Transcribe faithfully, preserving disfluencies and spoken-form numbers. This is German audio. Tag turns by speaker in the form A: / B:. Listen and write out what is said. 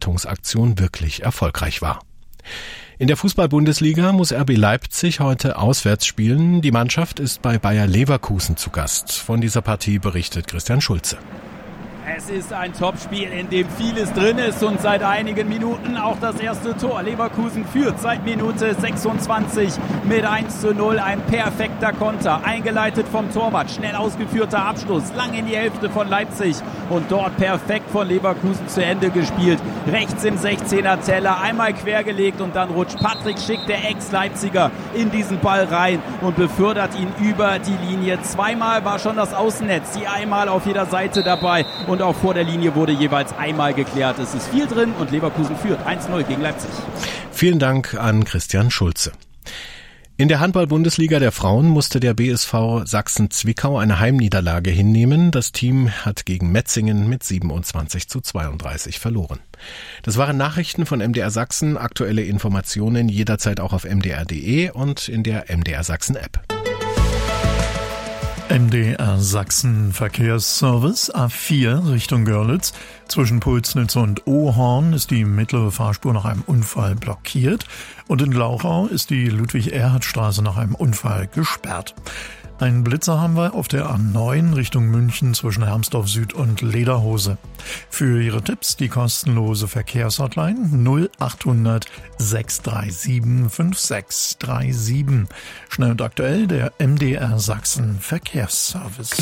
A: Rettungsaktion wirklich erfolgreich war. In der Fußball-Bundesliga muss R B Leipzig heute auswärts spielen. Die Mannschaft ist bei Bayer Leverkusen zu Gast. Von dieser Partie berichtet Christian Schulze.
B: Es ist ein Topspiel, in dem vieles drin ist und seit einigen Minuten auch das erste Tor. Leverkusen führt seit Minute sechsundzwanzig mit eins zu null. Ein perfekter Konter, eingeleitet vom Torwart. Schnell ausgeführter Abschluss, lang in die Hälfte von Leipzig und dort perfekt von Leverkusen zu Ende gespielt. Rechts im sechzehner Teller, einmal quergelegt und dann rutscht Patrick Schick, der Ex-Leipziger, in diesen Ball rein und befördert ihn über die Linie. Zweimal war schon das Außennetz, die einmal auf jeder Seite dabei. Und auch vor der Linie wurde jeweils einmal geklärt. Es ist viel drin und Leverkusen führt eins null gegen Leipzig.
A: Vielen Dank an Christian Schulze. In der Handball-Bundesliga der Frauen musste der B S V Sachsen-Zwickau eine Heimniederlage hinnehmen. Das Team hat gegen Metzingen mit siebenundzwanzig zu zweiunddreißig verloren. Das waren Nachrichten von M D R Sachsen. Aktuelle Informationen jederzeit auch auf m d r punkt d e und in der M D R Sachsen App.
C: M D R Sachsen Verkehrsservice A vier Richtung Görlitz. Zwischen Pulsnitz und Ohorn ist die mittlere Fahrspur nach einem Unfall blockiert und in Glauchau ist die Ludwig-Erhard-Straße nach einem Unfall gesperrt. Einen Blitzer haben wir auf der A neun Richtung München zwischen Hermsdorf Süd und Lederhose. Für Ihre Tipps die kostenlose Verkehrshotline null achthundert sechs drei sieben fünf sechs drei sieben. Schnell und aktuell der M D R Sachsen Verkehrsservice.